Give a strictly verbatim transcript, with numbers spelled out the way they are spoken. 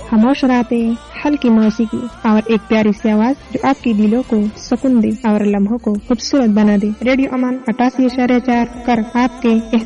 खामोश रातें, हल्की मौसीकी और एक प्यारी सी आवाज जो आपके दिलों को सुकून दे और लम्हों को खूबसूरत बना दे। रेडियो अमन अठासी इशारे चार कर आपके